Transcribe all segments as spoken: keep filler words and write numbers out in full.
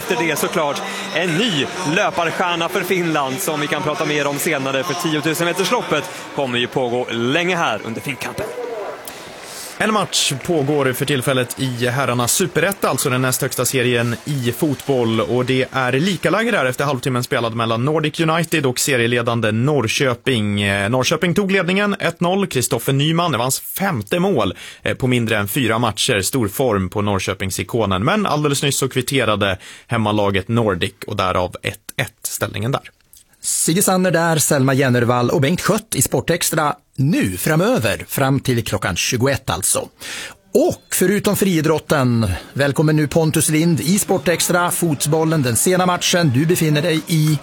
efter det såklart en ny löparstjärna för Finland som vi kan prata mer om senare, för tio tusen metersloppet kommer ju pågå länge här under Finnkampen. En match pågår för tillfället i herrarnas superett, alltså den näst högsta serien i fotboll, och det är lika läge där efter halvtimmen spelad mellan Nordic United och serieledande Norrköping. Norrköping tog ledningen ett noll, Kristoffer Nyman, det var hans femte mål på mindre än fyra matcher, stor form på Norrköpings-ikonen, men alldeles nyss så kvitterade hemmalaget Nordic och därav ett ett ställningen där. Sigge Sanner där, Selma Jennervall och Bengt Schött i Sportextra nu framöver, fram till klockan tjugoett alltså. Och förutom friidrotten, välkommen nu Pontus Lind i Sportextra, fotbollen, den sena matchen. Du befinner dig i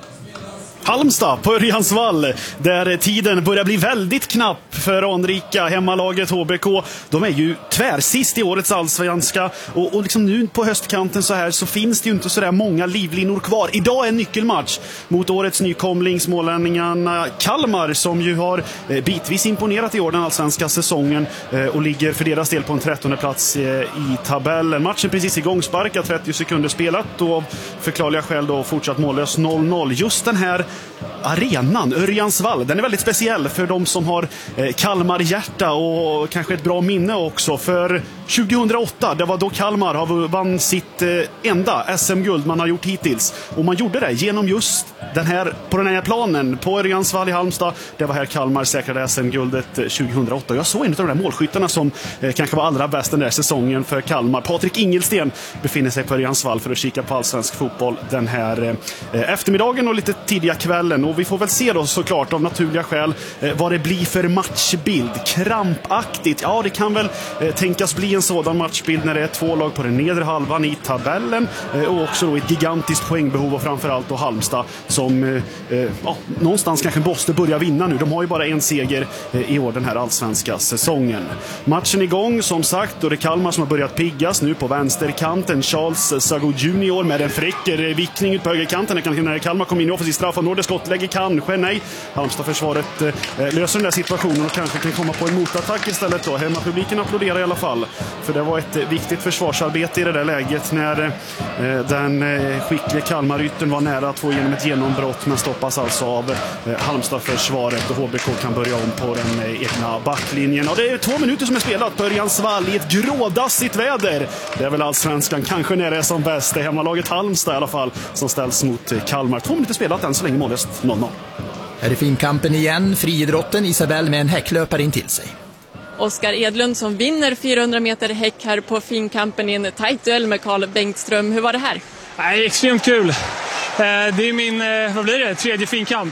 Halmstad på Örjansvall, där tiden börjar bli väldigt knapp för anrika hemmalaget H B K. De är ju tvärsist i årets allsvenska och, och liksom nu på höstkanten så här så finns det ju inte så där många livlinor kvar. Idag är en nyckelmatch mot årets nykomling, smålänningarna Kalmar, som ju har eh, bitvis imponerat i år den allsvenska säsongen eh, och ligger för deras del på en trettonde plats eh, i tabellen. Matchen precis igång, sparkat, trettio sekunder spelat och av förklarliga skäl då fortsatt mållös noll noll. Just den här arenan, Örjansvall, den är väldigt speciell för de som har eh, Kalmar hjärta och kanske ett bra minne också, för tjugohundraåtta, det var då Kalmar har vann sitt eh, enda S M-guld man har gjort hittills, och man gjorde det genom just den här, på den här planen på Örjansvall i Halmstad. Det var här Kalmar säkrade S M-guldet tjugohundraåtta. Jag såg en av de där målskyttarna som eh, kanske var allra bäst den där säsongen för Kalmar. Patrik Ingelsten befinner sig på Örjansvall för att kika på allsvensk fotboll den här eh, eftermiddagen och lite tidiga kvällen, och vi får väl se då såklart av naturliga skäl eh, vad det blir för matchbild. Krampaktigt, ja det kan väl eh, tänkas bli en sådan matchbild när det är två lag på den nedre halvan i tabellen eh, och också då ett gigantiskt poängbehov, och framförallt då Halmstad som eh, ja, någonstans kanske måste börja vinna nu. De har ju bara en seger eh, i år den här allsvenska säsongen. Matchen igång som sagt, och det är Kalmar som har börjat piggas nu på vänsterkanten. Charles Sago junior med en fräcker vickning ut på högerkanten. Det kan när Kalmar kommer in i offensiv straffområde, skottlägger kanske, nej. Halmstad-försvaret eh, löser den där situationen och kanske kan komma på en motattack istället då. Hemmapubliken applåderar i alla fall, för det var ett eh, viktigt försvarsarbete i det där läget när eh, den eh, skickliga Kalmar-ytten var nära att få igenom ett genombrott, men stoppas alltså av eh, Halmstad-försvaret, och H B K kan börja om på den eh, egna backlinjen. Och det är två minuter som är spelat på Örjansvall i ett grådassigt väder. Det är väl allsvenskan kanske när det är som bäst. Det är hemmalaget Halmstad i alla fall som ställs mot eh, Kalmar. Två minuter spelat än så länge, målöst noll noll. Här är Finnkampen igen, friidrotten, Isabel med en häcklöpare in till sig. Oskar Edlund som vinner fyrahundra meter häck här på Finnkampen i en tajt duell med Carl Bengtström. Hur var det här? Nej, extremt kul. Det är min, vad blir det, tredje Finnkamp.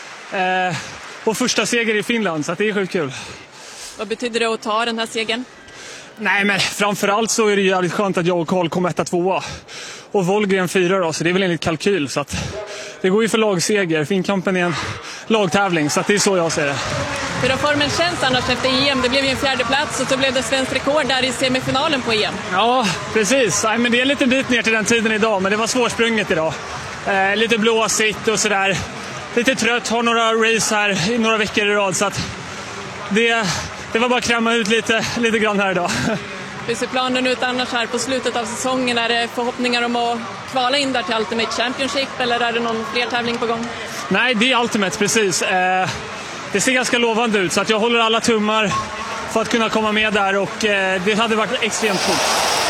Och första seger i Finland, så det är sjukt kul. Vad betyder det att ta den här segern? Nej, men framförallt så är det jävligt skönt att jag och Carl kom etta tvåa. Och Volgren fyra då, så det är väl enligt kalkyl. Så att det går ju för lagseger. Finnkampen är en lagtävling, så att det är så jag ser det. Hur har formen känts annars efter E M? Det blev ju en fjärde plats och så blev det svensk rekord där i semifinalen på E M. Ja, precis. Nej, men det är en liten bit ner till den tiden idag, men det var svårsprunget idag. Eh, lite blåsigt och sådär. Lite trött, har några race här i några veckor i rad, så att det, det var bara att kräma ut lite, lite grann här idag. Hur ser planen ut annars här på slutet av säsongen? Är det förhoppningar om att kvala in där till Ultimate Championship, eller är det någon fler tävling på gång? Nej, det är Ultimate, precis. Eh, det ser ganska lovande ut, så att jag håller alla tummar för att kunna komma med där, och eh, det hade varit extremt coolt.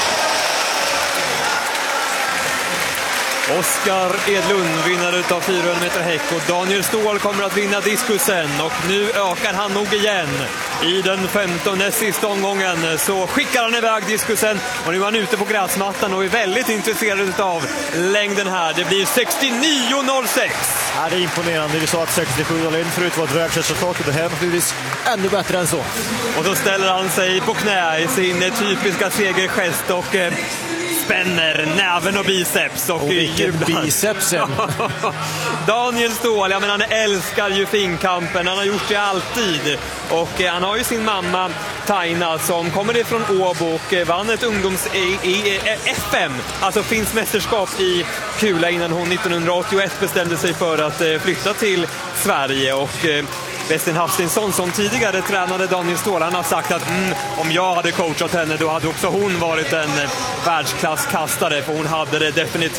Oskar Edlund vinnare utav fyrahundra meter häck, och Daniel Ståhl kommer att vinna diskusen, och nu ökar han nog igen. I den femtonde sista omgången så skickar han iväg diskusen, och nu är han ute på gräsmattan och är väldigt intresserad av längden här. Det blir sextionio noll sex. Ja, det är imponerande. Vi sa att sextiosju noll ett förut var ett världsresultat, och det här är naturligtvis ännu bättre än så. Och då ställer han sig på knä i sin typiska segergest och eh, spänner näven och biceps. Och, och vilken bicepsen! Daniel Ståhl, ja, men han älskar ju Finnkampen. Han har gjort det alltid. Och eh, han har ju sin mamma Taina som kommer ifrån Åbo och eh, vann ett ungdoms i, i, eh, F M, alltså finns mästerskap i kula, innan hon nittonhundraåttioett bestämde sig för att eh, flytta till Sverige. Och eh, Westin Hafstinsson som tidigare tränade Daniel Ståhl, han har sagt att mm, om jag hade coachat henne då hade också hon varit en eh, världsklasskastare, för hon hade det definitivt